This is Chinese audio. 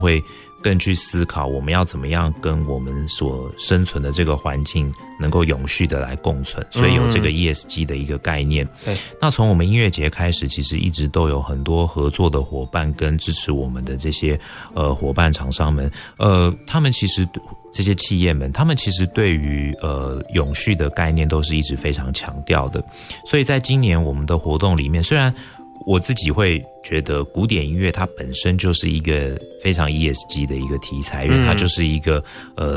会更去思考我们要怎么样跟我们所生存的这个环境能够永续的来共存，所以有这个 ESG 的一个概念。 对， 那从我们音乐节开始，其实一直都有很多合作的伙伴跟支持我们的这些伙伴厂商们，他们其实这些企业们，他们其实对于永续的概念都是一直非常强调的。所以在今年我们的活动里面，虽然我自己会觉得古典音乐它本身就是一个非常 ESG 的一个题材，因为它就是一个